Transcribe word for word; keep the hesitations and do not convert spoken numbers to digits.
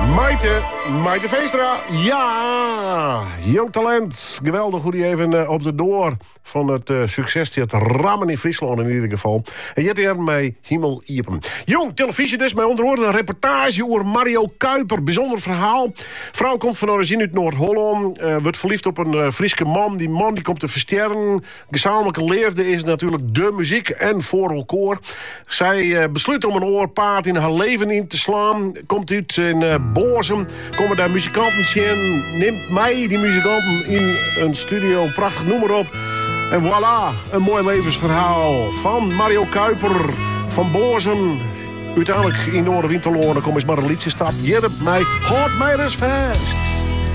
Maite, Maite Veenstra, ja, jong talent. Geweldig hoe die even uh, op de door van het uh, succes die het rammen in Friesland in ieder geval. En je hebt mij Himmel Iepen. Jong televisie dus, met onder andere een reportage over Mario Kuiper. Bijzonder verhaal. Vrouw komt van origine uit Noord-Holland. Uh, wordt verliefd op een uh, Friese man. Die man die komt te versterren. Gezamenlijke leefde is natuurlijk de muziek en voor elkaar. Zij uh, besluit om een oorpaard in haar leven in te slaan. Komt uit in uh, Bozem. Komen daar muzikanten in. Neemt mij, die muzikanten, in een studio. Een prachtig noem maar op. En voilà, een mooi levensverhaal van Mario Kuiper van Bozem. Uiteindelijk in Noord-Winterloren kom eens maar een liedje stap. Je hebt mij, hoort mij dus vast.